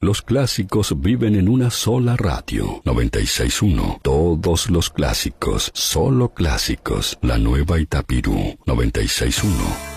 Los clásicos viven en una sola radio. 96.1. Todos los clásicos, solo clásicos. La Nueva Itapirú. 96.1.